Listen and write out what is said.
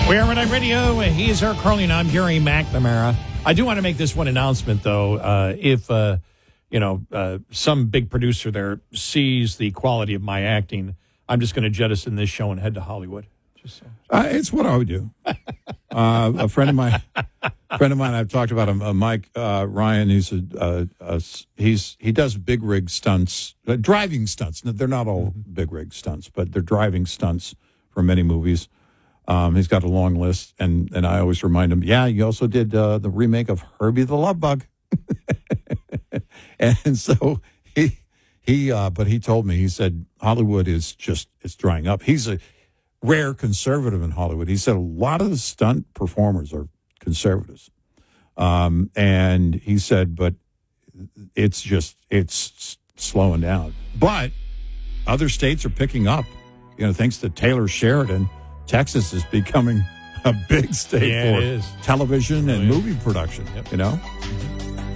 We are Red Radio. He is Eric Carly, and I'm Gary McNamara. I do want to make this one announcement, though. If some big producer there sees the quality of my acting, I'm just going to jettison this show and head to Hollywood. Just so. It's what I would do. A friend of mine, I've talked about him, Mike Ryan. He does big rig stunts, driving stunts. They're not all big rig stunts, but they're driving stunts for many movies. He's got a long list, and I always remind him, you also did the remake of Herbie the Love Bug. And so but he told me, he said, Hollywood is it's drying up. He's a rare conservative in Hollywood. He said a lot of the stunt performers are conservatives. And he said, but it's slowing down. But other states are picking up, thanks to Taylor Sheridan. Texas is becoming a big state for television and movie production,